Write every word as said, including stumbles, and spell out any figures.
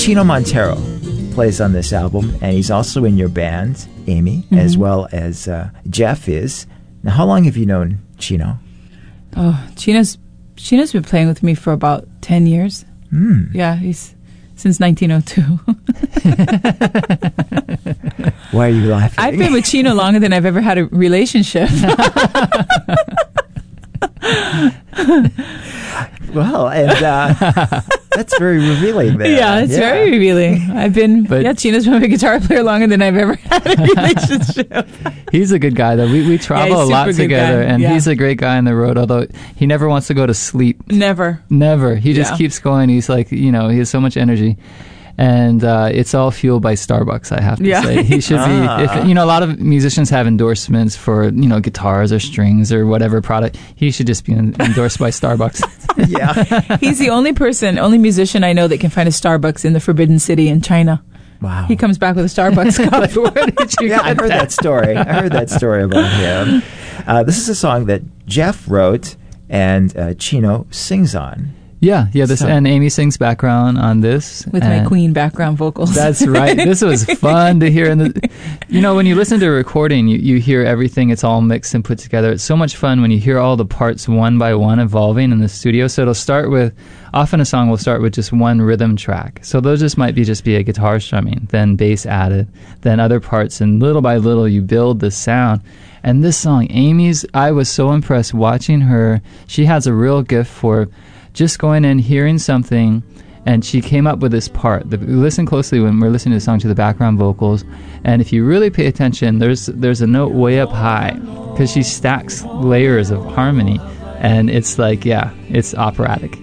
Chino Montero plays on this album, and he's also in your band, Amy, mm-hmm. as well as uh, Jeff is. Now, how long have you known Chino? Oh, Chino's Chino's been playing with me for about ten years. Mm. Yeah, he's since nineteen oh two. Why are you laughing? I've been with Chino longer than I've ever had a relationship. Well, and uh, that's very revealing there. Yeah, it's yeah. very revealing. I've been, but yeah, Chino's been a guitar player longer than I've ever had a relationship. He's a good guy, though. We we travel yeah, a lot together, guy. and yeah. he's a great guy on the road, although he never wants to go to sleep. Never. Never. He just yeah. keeps going. He's like, you know, he has so much energy. And uh, it's all fueled by Starbucks, I have to yeah. say. He should ah. be, if, you know, a lot of musicians have endorsements for, you know, guitars or strings or whatever product. He should just be endorsed by Starbucks. Yeah. He's the only person, only musician I know that can find a Starbucks in the Forbidden City in China. Wow. He comes back with a Starbucks cup. Where did you yeah, I heard that? that story. I heard that story about him. Uh, this is a song that Jeff wrote and uh, Chino sings on. Yeah, yeah, this so, and Amy sings background on this. With my Queen background vocals. That's right. This was fun to hear. In the, you know, when you listen to a recording, you, you hear everything. It's all mixed and put together. It's so much fun when you hear all the parts one by one evolving in the studio. So it'll start with, often a song will start with just one rhythm track. So those just might be just be a guitar strumming, then bass added, then other parts. And little by little, you build the sound. And this song, Amy's, I was so impressed watching her. She has a real gift for just going and hearing something, and she came up with this part. The, listen closely when we're listening to the song to the background vocals, and if you really pay attention, there's there's a note way up high because she stacks layers of harmony, and it's like, yeah, it's operatic.